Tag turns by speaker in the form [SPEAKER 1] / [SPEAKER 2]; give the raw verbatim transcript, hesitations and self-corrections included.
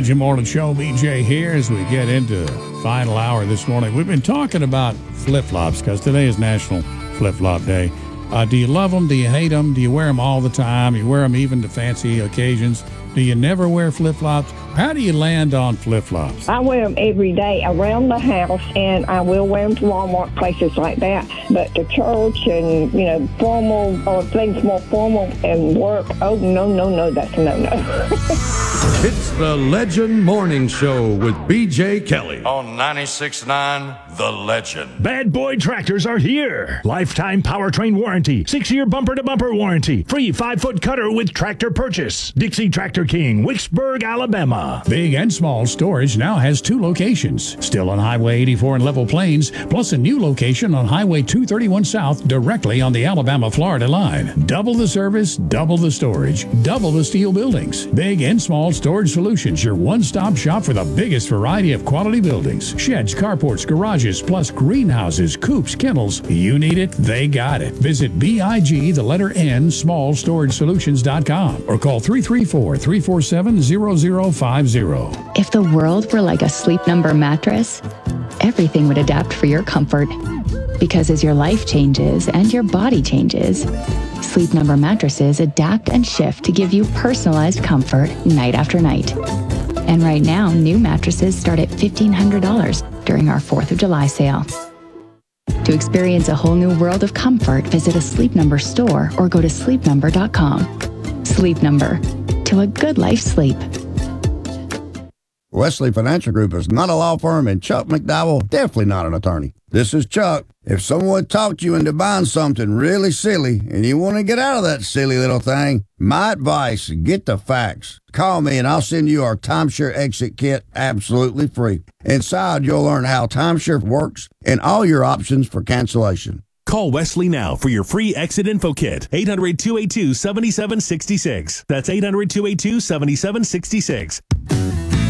[SPEAKER 1] Legend Morning Show, B J here as we get into the final hour this morning. We've been talking about flip-flops because today is National Flip-Flop Day. Uh, do you love them? Do you hate them? Do you wear them all the time? You wear them even to fancy occasions? Do you never wear flip-flops? How do you land on flip-flops?
[SPEAKER 2] I wear them every day around the house, and I will wear them to Walmart, places like that. But to church and, you know, formal or things more formal and work, oh, no, no, no, that's a no-no.
[SPEAKER 3] It's the Legend Morning Show with B J Kelly
[SPEAKER 4] on ninety-six point nine The Legend.
[SPEAKER 5] Bad Boy Tractors are here. Lifetime powertrain warranty, six-year bumper-to-bumper warranty, free five-foot cutter with tractor purchase. Dixie Tractor King, Wicksburg, Alabama.
[SPEAKER 1] Big and Small Storage now has two locations, still on Highway eighty-four in Level Plains, plus a new location on Highway two thirty-one South, directly on the Alabama-Florida line. Double the service, double the storage, double the steel buildings. Big and Small Storage Solutions, your one-stop shop for the biggest variety of quality buildings. Sheds, carports, garages, plus greenhouses, coops, kennels. You need it, they got it. Visit B I G, the letter N, small storage solutions dot com or call three three four, three four seven, zero zero five zero.
[SPEAKER 6] If the world were like a Sleep Number mattress, everything would adapt for your comfort. Because as your life changes and your body changes, Sleep Number mattresses adapt and shift to give you personalized comfort night after night. And right now, new mattresses start at fifteen hundred dollars during our fourth of July sale. To experience a whole new world of comfort, visit a Sleep Number store or go to sleep number dot com. Sleep Number. To a good life sleep.
[SPEAKER 7] Wesley Financial Group is not a law firm, and Chuck McDowell definitely not an attorney. This is Chuck. If someone talked you into buying something really silly and you want to get out of that silly little thing, my advice, get the facts. Call me and I'll send you our timeshare exit kit absolutely free. Inside, you'll learn how timeshare works and all your options for cancellation.
[SPEAKER 8] Call Wesley now for your free exit info kit. eight hundred, two eight two, seven seven six six. That's eight hundred, two eight two, seven seven six six.